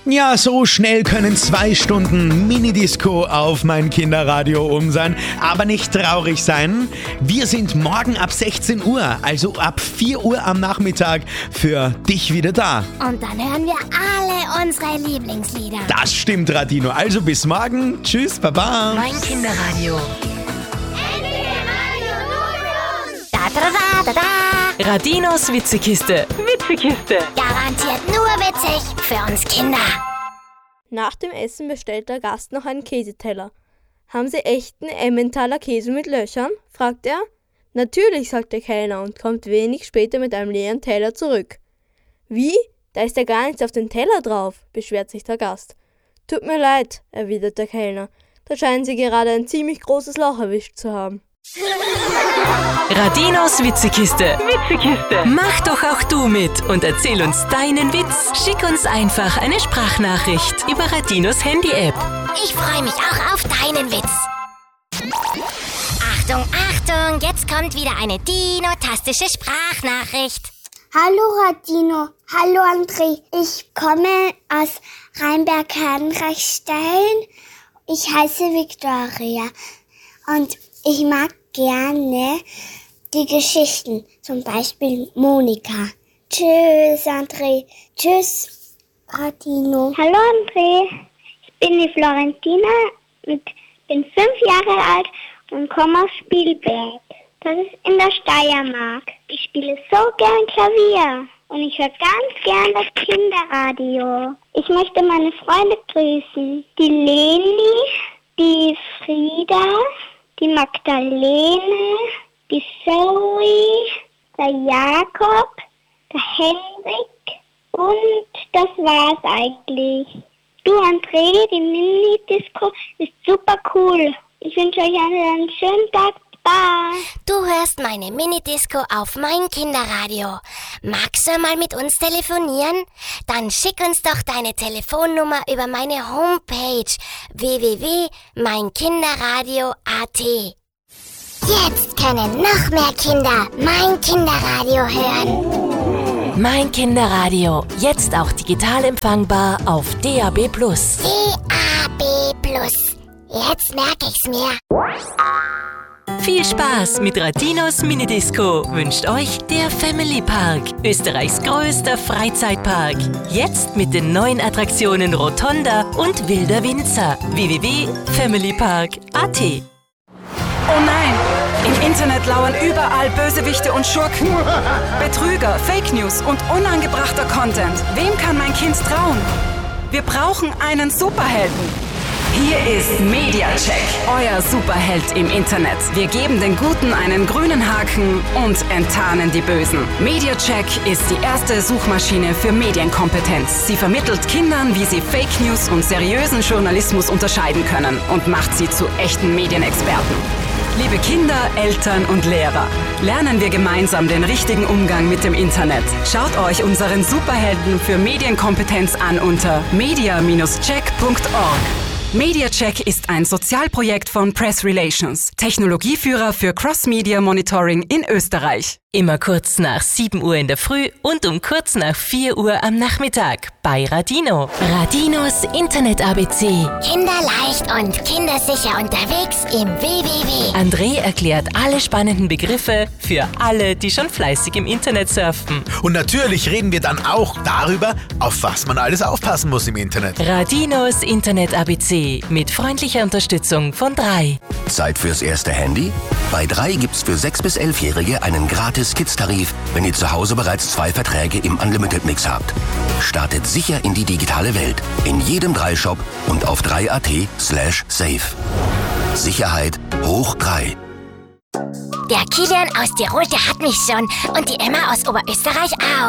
Ja, so schnell können 2 Stunden Minidisco auf mein Kinderradio um sein. Aber nicht traurig sein. Wir sind morgen ab 16 Uhr, also ab 4 Uhr am Nachmittag, für dich wieder da. Und dann hören wir alle unsere Lieblingslieder. Das stimmt, Radino. Also bis morgen. Tschüss, Baba. Mein Kinderradio. Da, da, da, da, da. Radinos Witzekiste. Garantiert nur witzig für uns Kinder. Nach dem Essen bestellt der Gast noch einen Käseteller. »Haben Sie echten Emmentaler Käse mit Löchern?« fragt er. »Natürlich«, sagt der Kellner und kommt wenig später mit einem leeren Teller zurück. »Wie? Da ist ja gar nichts auf dem Teller drauf«, beschwert sich der Gast. »Tut mir leid«, erwidert der Kellner. »Da scheinen Sie gerade ein ziemlich großes Loch erwischt zu haben.« Radinos Witzekiste. Mach doch auch du mit und erzähl uns deinen Witz. Schick uns einfach eine Sprachnachricht über Radinos Handy-App. Ich freue mich auch auf deinen Witz. Achtung, Achtung, jetzt kommt wieder eine dinotastische Sprachnachricht. Hallo Radino, hallo André, ich komme aus Rheinberg-Herrenreichstein. Ich heiße Victoria und ich mag gerne die Geschichten, zum Beispiel Monika. Tschüss André, tschüss Radino. Hallo André, ich bin die Florentina, bin 5 Jahre alt und komme aus Spielberg. Das ist in der Steiermark. Ich spiele so gern Klavier und ich höre ganz gern das Kinderradio. Ich möchte meine Freunde grüßen. Die Leni, die Frieda, die Magdalene, die Zoe, der Jakob, der Henrik und das war's eigentlich. Du André, die Mini-Disco ist super cool. Ich wünsche euch einen schönen Tag. Bye. Du hörst meine Minidisco auf mein Kinderradio. Magst du mal mit uns telefonieren? Dann schick uns doch deine Telefonnummer über meine Homepage www.meinkinderradio.at. Jetzt können noch mehr Kinder mein Kinderradio hören. Mein Kinderradio. Jetzt auch digital empfangbar auf DAB+. DAB+. Jetzt merke ich's mir. Viel Spaß mit Radinos Minidisco wünscht euch der Family Park, Österreichs größter Freizeitpark. Jetzt mit den neuen Attraktionen Rotonda und Wilder Winzer. www.familypark.at. Oh nein! Im Internet lauern überall Bösewichte und Schurken. Betrüger, Fake News und unangebrachter Content. Wem kann mein Kind trauen? Wir brauchen einen Superhelden. Hier ist Mediacheck, euer Superheld im Internet. Wir geben den Guten einen grünen Haken und enttarnen die Bösen. Mediacheck ist die erste Suchmaschine für Medienkompetenz. Sie vermittelt Kindern, wie sie Fake News und seriösen Journalismus unterscheiden können und macht sie zu echten Medienexperten. Liebe Kinder, Eltern und Lehrer, lernen wir gemeinsam den richtigen Umgang mit dem Internet. Schaut euch unseren Superhelden für Medienkompetenz an unter media-check.org. Mediacheck ist ein Sozialprojekt von Press Relations, Technologieführer für Cross-Media Monitoring in Österreich. Immer kurz nach 7 Uhr in der Früh und um kurz nach 4 Uhr am Nachmittag bei Radino. Radinos Internet-ABC. Kinderleicht und kindersicher unterwegs im www. André erklärt alle spannenden Begriffe für alle, die schon fleißig im Internet surfen. Und natürlich reden wir dann auch darüber, auf was man alles aufpassen muss im Internet. Radinos Internet-ABC mit freundlicher Unterstützung von 3. Zeit fürs erste Handy? Bei 3 gibt's für 6- bis 11-Jährige einen gratis Kids-Tarif, wenn ihr zu Hause bereits 2 Verträge im Unlimited-Mix habt. Startet sicher in die digitale Welt. In jedem 3-Shop und auf 3.at/safe. Sicherheit hoch 3. Der Kilian aus Tirol, der hat mich schon. Und die Emma aus Oberösterreich auch.